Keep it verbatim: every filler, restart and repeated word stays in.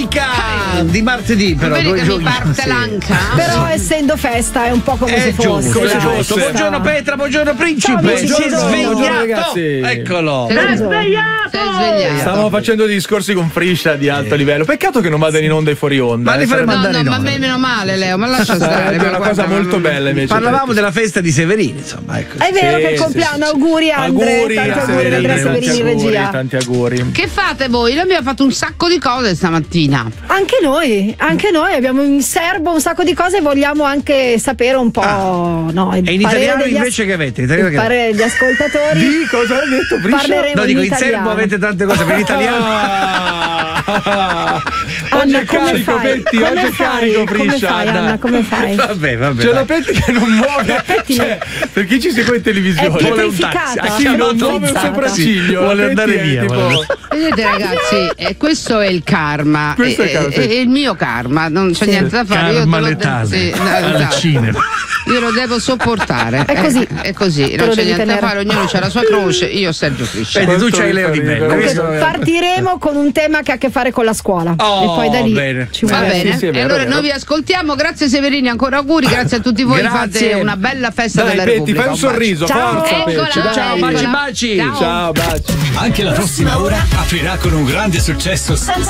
domenica di martedì, però Vedi che mi giorni. parte Sì. l'anca. Però essendo festa è un po' come È se fosse. giusto, come se dai, fosse. ci sta. Buongiorno Petra, buongiorno Principe. Ciao, amici, si è buongiorno. svegliato. Buongiorno, ragazzi. Eccolo. Sei Buongiorno. svegliato. Stavamo facendo discorsi con Friscia di alto livello. Peccato che non vada in onda e fuori onda. Ma li eh, faremo sarebbe- No, andare no, in ma onda. me- meno male, Leo, ma lascia stare. Sarebbe ma una guarda, cosa molto ma- bella invece. Parlavamo della festa di Severini, insomma, ecco. È vero Sì, che è il sì, compleanno, sì. auguri Andre, Auguri, tanti a auguri ad Andrea Severini, Severini in tanti auguri, regia. tanti auguri. Che fate voi? Noi abbiamo fatto un sacco di cose stamattina. Anche noi, anche noi abbiamo in serbo un sacco di cose e vogliamo anche sapere un po'. No, il E in parere italiano degli invece as- che avete? In italiano il che- parere degli ascoltatori. Di cosa hai detto Friscia? Parleremo No, dico, in italiano. serbo avete tante cose, per l'italiano. Ah. Anna, Oggi è come carico, fai? Petti, Come oggi è fai? carico, Come Friscia. fai, dai. Anna? Come fai? Vabbè, vabbè. C'è dai. la Petti che non muove. Petti Cioè, per chi ci segue in televisione, È vuole un pietrificata. taxi. Ha Ah, sì, non chiamato muove un Pizzata. sopracciglio. Vuole Petti andare è via, tipo- vuole- Vedete ragazzi, eh, questo è il karma. Questo è il eh, karma, eh, sì. è il mio karma, non c'è niente da fare. Io Karma te lo letale, sì, no, al esatto. cinema. Io lo devo sopportare. È così. Eh, È così, Te non lo c'è devi niente tenere. da fare, ognuno ha la sua croce, io Sergio Friscia. Vedi, tu Quanto c'hai mi Leo fa di ridere. bello. Comunque, Questo è- partiremo con un tema che ha a che fare con la scuola. Oh, e poi da lì bene. ci Va muoviamo. bene, sì, sì, è e vero, allora è vero. noi vi ascoltiamo, grazie Severini, ancora auguri, grazie a tutti voi, Grazie. fate una bella festa Dai, della Petti, Repubblica. fai un Un bacio. sorriso, Ciao. forza, Eccola, Petti. dai. Ciao, baci, eccola. baci. Ciao. Ciao, baci. Anche la prossima ora aprirà con un grande successo senza